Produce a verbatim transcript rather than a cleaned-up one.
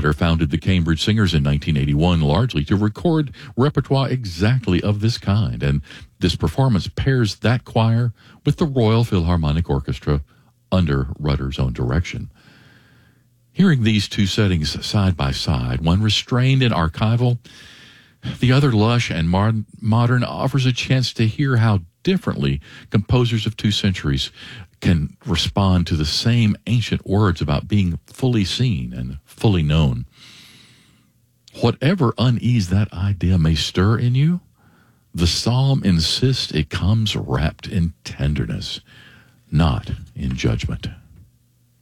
Rutter founded the Cambridge Singers in nineteen eighty-one largely to record repertoire exactly of this kind, and this performance pairs that choir with the Royal Philharmonic Orchestra under Rutter's own direction. Hearing these two settings side by side, one restrained and archival, the other lush and mod- modern, offers a chance to hear how differently composers of two centuries can respond to the same ancient words about being fully seen and fully known. Whatever unease that idea may stir in you, the psalm insists it comes wrapped in tenderness, not in judgment.